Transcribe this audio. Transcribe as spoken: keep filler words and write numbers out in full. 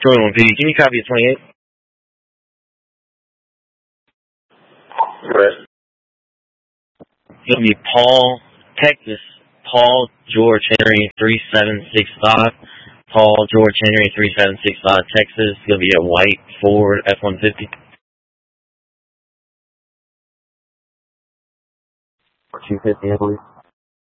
twenty-one P D, can you copy at twenty-eight? Correct. It'll be Paul, Texas, Paul George Henry three seven six five. Paul George Henry three seven six five, Texas. It'll be a white Ford F one fifty. two fifty, I believe.